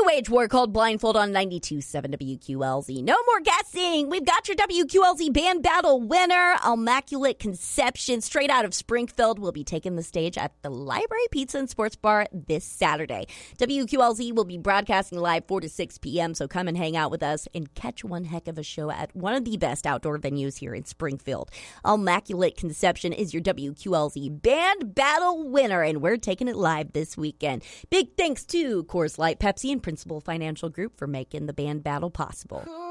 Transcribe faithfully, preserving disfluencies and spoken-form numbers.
new wage war called Blindfold on ninety-two point seven W Q L Z. No more guessing. We've got your W Q L Z band battle winner, Immaculate Conception, straight out of Springfield, will be taking the stage at the Library Pizza and Sports Bar this Saturday. W Q L Z will be broadcasting live four to six p.m., so come and hang out with us and catch one heck of a show at one of the best outdoor venues here in Springfield. Immaculate Conception is your W Q L Z band battle winner, and we're taking it live this weekend. Big thanks to Coors Light, Pepsi, and Principal Financial Group for making the band battle possible.